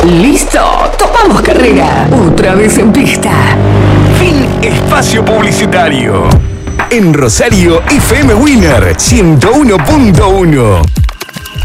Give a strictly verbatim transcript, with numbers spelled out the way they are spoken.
Listo, topamos carrera. Otra vez en pista. Fin espacio publicitario. En Rosario, F M Winner ciento uno punto uno.